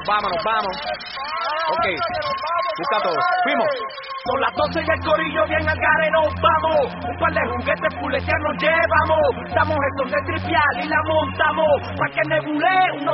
nos vamos. Ok, busca todo. Fuimos. Con las 12 y el corillo bien al gare nos vamos. Un par de juguetes puletear nos llevamos. Damos el son de tripial y la montamos. Pa' que nebule, uno